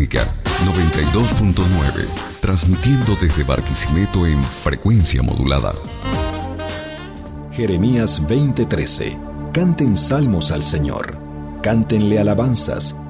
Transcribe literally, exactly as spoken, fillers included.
Sinfónica noventa y dos punto nueve, transmitiendo desde Barquisimeto en frecuencia modulada. Jeremías veinte trece. Canten salmos al Señor, cántenle alabanzas,